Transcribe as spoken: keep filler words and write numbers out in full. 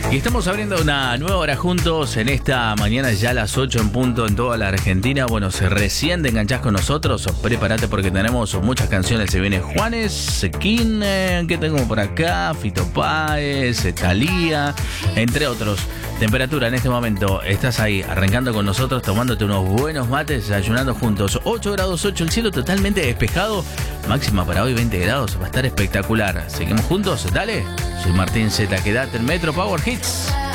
Y estamos abriendo una nueva hora juntos en esta mañana, ya a las ocho en punto en toda la Argentina. Bueno, si recién te enganchás con nosotros, prepárate porque tenemos muchas canciones. Se viene Juanes, King, eh, ¿qué tengo por acá? Fito Páez, Thalía, entre otros. Temperatura en este momento, estás ahí arrancando con nosotros, tomándote unos buenos mates, ayunando juntos. ocho grados ocho, el cielo totalmente despejado. Máxima para hoy veinte grados, va a estar espectacular. Seguimos juntos, dale. Soy Martín Z, quédate en Metro Power Hits.